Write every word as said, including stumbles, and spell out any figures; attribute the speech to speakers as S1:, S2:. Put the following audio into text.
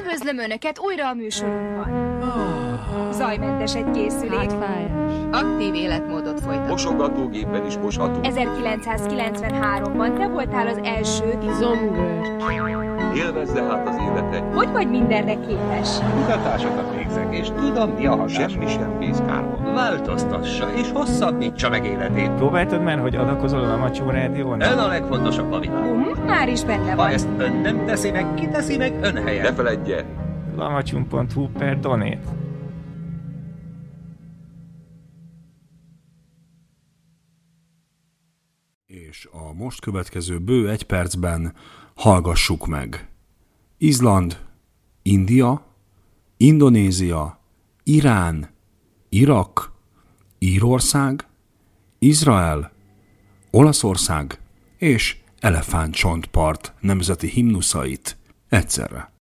S1: Üdvözlöm Önöket újra a műsorunkban. Zajmentes egy készülék. Aktív életmódot folytat.
S2: Mosogatógépen is mosható.
S1: ezerkilencszázkilencvenháromban te voltál az első izomvört.
S2: Élvezze hát az életet.
S1: Hogy vagy mindenre képes?
S3: Kutatásokat végzek, és tudom, mi a hatás.
S2: Semmi sem vész kárban.
S3: Változtassa, és hosszabbítsa meg életét.
S4: Próbáltad már, hogy adakozol a Lamacsó rádión?
S3: Ön a legfontosabb a világon.
S1: Bum, már is benne
S3: Ha
S1: van.
S3: ezt ön nem teszi meg, ki teszi meg ön
S2: Ne
S3: helyen?
S2: feledje,
S4: lamacsum pont hu per donét.
S5: És a most következő bő egy percben hallgassuk meg. Izland, India, Indonézia, Irán, Irak, Írország, Izrael, Olaszország és Elefántcsontpart nemzeti himnuszait egyszerre.